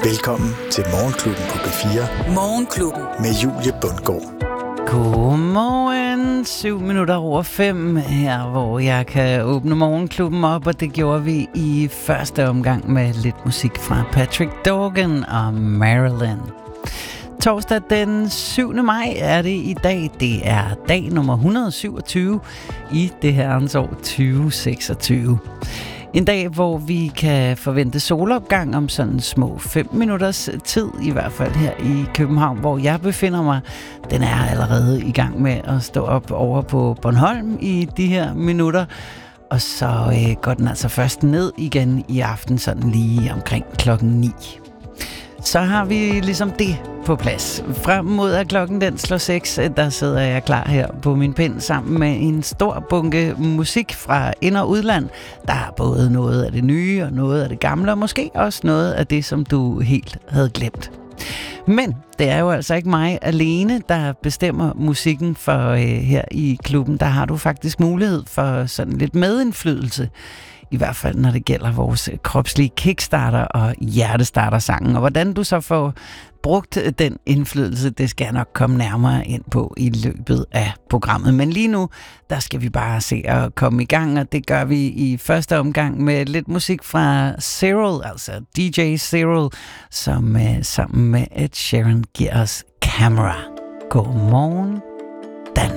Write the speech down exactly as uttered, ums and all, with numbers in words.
Velkommen til Morgenklubben på B fire. Morgenklubben. Med Julie Bundgaard. Godmorgen, syv minutter over fem her, hvor jeg kan åbne Morgenklubben op, og det gjorde vi i første omgang med lidt musik fra Patrick Dorgan og Marilyn. Torsdag den syvende maj er det i dag. Det er dag nummer et hundrede og syvogtyve i det herrens år tyve seksogtyve. En dag, hvor vi kan forvente solopgang om sådan små fem minutters tid, i hvert fald her i København, hvor jeg befinder mig. Den er allerede i gang med at stå op over på Bornholm i de her minutter. Og så øh, går den altså først ned igen i aften, sådan lige omkring klokken ni. Så har vi ligesom det på plads. Frem mod at klokken den slår seks, der sidder jeg klar her på min pind sammen med en stor bunke musik fra ind- og udland. Der er både noget af det nye og noget af det gamle, og måske også noget af det, som du helt havde glemt. Men det er jo altså ikke mig alene, der bestemmer musikken for øh, her i klubben. Der har du faktisk mulighed for sådan lidt medindflydelse. I hvert fald, når det gælder vores kropslige kickstarter og hjertestarter-sangen. Og hvordan du så får brugt den indflydelse, det skal jeg nok komme nærmere ind på i løbet af programmet. Men lige nu, der skal vi bare se at komme i gang, og det gør vi i første omgang med lidt musik fra Cyril, altså D J Cyril, som uh, sammen med Ed Sheeran giver os Camera. Godmorgen, Danmark.